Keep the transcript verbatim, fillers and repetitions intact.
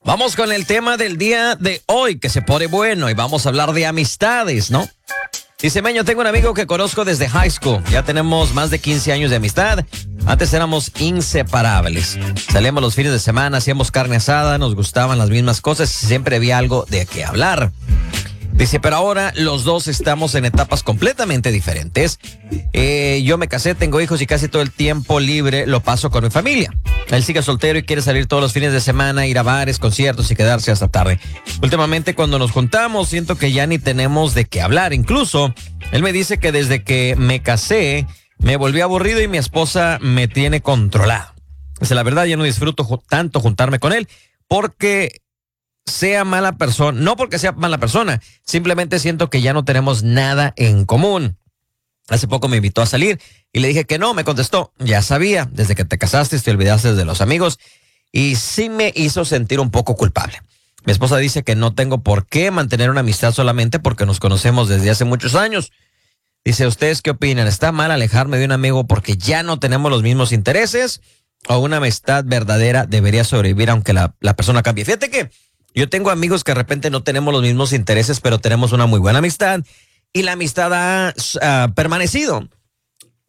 Vamos con el tema del día de hoy, que se pone bueno, y vamos a hablar de amistades, ¿no? Dice Meño, tengo un amigo que conozco desde high school. Ya tenemos más de quince años de amistad. Antes éramos inseparables. Salíamos los fines de semana, hacíamos carne asada, nos gustaban las mismas cosas y siempre había algo de qué hablar. Dice, pero ahora los dos estamos en etapas completamente diferentes. Eh, yo me casé, tengo hijos y casi todo el tiempo libre lo paso con mi familia. Él sigue soltero y quiere salir todos los fines de semana, ir a bares, conciertos y quedarse hasta tarde. Últimamente cuando nos juntamos siento que ya ni tenemos de qué hablar. Incluso él me dice que desde que me casé me volví aburrido y mi esposa me tiene controlado. Dice, la verdad ya no disfruto ju- tanto juntarme con él porque sea mala persona, no porque sea mala persona, simplemente siento que ya no tenemos nada en común. Hace poco me invitó a salir y le dije que no, me contestó, ya sabía, desde que te casaste te olvidaste de los amigos, y sí me hizo sentir un poco culpable. Mi esposa dice que no tengo por qué mantener una amistad solamente porque nos conocemos desde hace muchos años. Dice, ¿ustedes qué opinan? ¿Está mal alejarme de un amigo porque ya no tenemos los mismos intereses? ¿O una amistad verdadera debería sobrevivir aunque la, la persona cambie? Fíjate que yo tengo amigos que de repente no tenemos los mismos intereses, pero tenemos una muy buena amistad y la amistad ha uh, permanecido.